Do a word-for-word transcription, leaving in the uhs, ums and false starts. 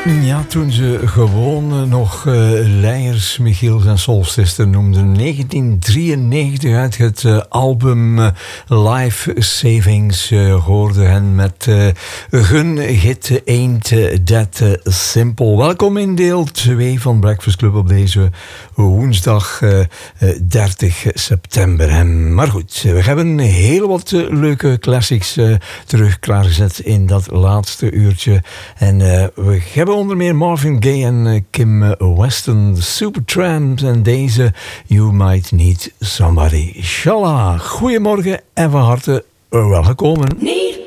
Ja, toen ze gewoon nog uh, Leijers, Michiels en Solstice noemden. negentien drieënnegentig uit het uh, album uh, Life Savings uh, hoorde hen met uh, hun hit Ain't That Simple. Welkom in deel twee van Breakfast Club op deze woensdag uh, uh, dertig september. En, maar goed, we hebben heel wat uh, leuke classics uh, terug klaargezet in dat laatste uurtje. En uh, we hebben onder meer Marvin Gaye en uh, Kim Weston, Supertramp en deze You Might Need Somebody. Inshallah, goedemorgen en van harte welkom. Need